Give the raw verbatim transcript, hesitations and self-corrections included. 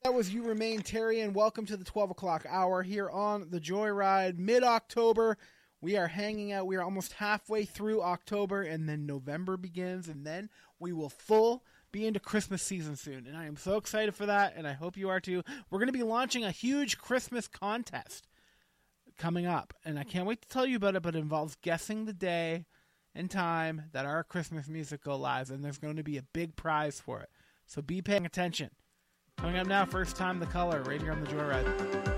That was You Remain, Terry, and welcome to the twelve o'clock hour here on the Joyride. Mid-October, we are hanging out. We are almost halfway through October, and then November begins, and then we will full be into Christmas season soon. And I am so excited for that, and I hope you are too. We're going to be launching a huge Christmas contest coming up, and I can't wait to tell you about it, but it involves guessing the day and time that our Christmas music go live, and there's going to be a big prize for it. So be paying attention. Coming up now, First Time the Color, right here on the Joyride.